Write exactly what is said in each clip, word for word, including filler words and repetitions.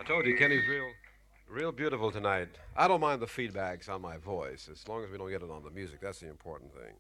I told you Kenny's real, real beautiful tonight. I don't mind the feedbacks on my voice, as long as we don't get it on the music. That's the important thing.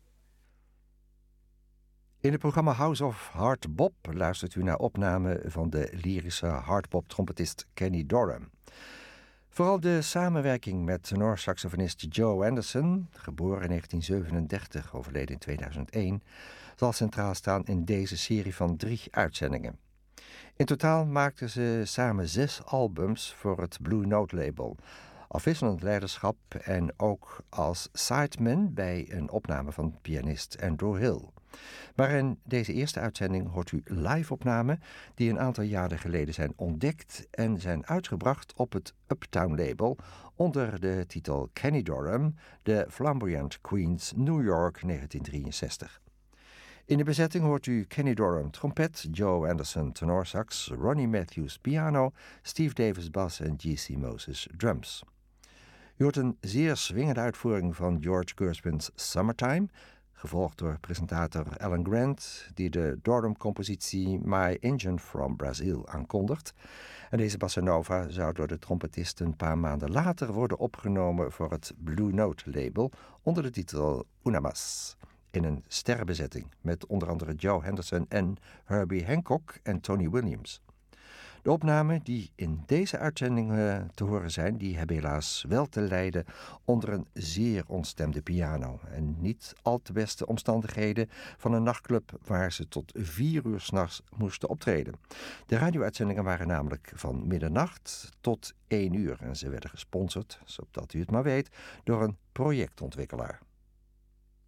In het programma House of Hard Bop luistert u naar opnamen van de lyrische hardbop-trompetist Kenny Dorham. Vooral de samenwerking met tenorsaxofonist Joe Anderson, geboren in negentien zevenendertig, overleden in tweeduizend één, zal centraal staan in deze serie van drie uitzendingen. In totaal maakten ze samen zes albums voor het Blue Note label, afwisselend leiderschap en ook als sideman bij een opname van pianist Andrew Hill. Maar in deze eerste uitzending hoort u live-opnamen die een aantal jaren geleden zijn ontdekt en zijn uitgebracht op het Uptown label onder de titel Kenny Dorham, The Flamboyant Queens, New York, negentien drieënzestig. In de bezetting hoort u Kenny Dorham trompet, Joe Anderson tenorsax, Ronnie Matthews piano, Steve Davis bas en G C Moses drums. U hoort een zeer swingende uitvoering van George Gershwin's Summertime, gevolgd door presentator Alan Grant, die de Dorham-compositie My Engine from Brazil aankondigt. En deze bossa nova zou door de trompetist een paar maanden later worden opgenomen voor het Blue Note label onder de titel Una Mas, in een sterrenbezetting met onder andere Joe Henderson en Herbie Hancock en Tony Williams. De opnamen die in deze uitzending uh, te horen zijn, die hebben helaas wel te lijden onder een zeer ontstemde piano en niet al te beste omstandigheden van een nachtclub waar ze tot vier uur 's nachts moesten optreden. De radio-uitzendingen waren namelijk van middernacht tot één uur en ze werden gesponsord, zodat u het maar weet, door een projectontwikkelaar.